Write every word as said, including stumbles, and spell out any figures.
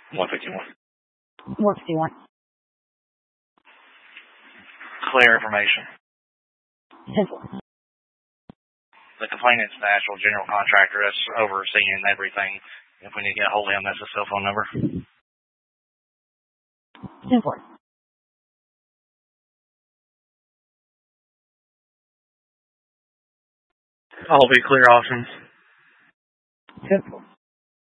one fifty-one. one fifty-one. Clear information. ten four. The complainant's the actual general contractor that's overseeing everything. If we need to get a hold of him, that's his cell phone number. ten four. All be clear options. ten four.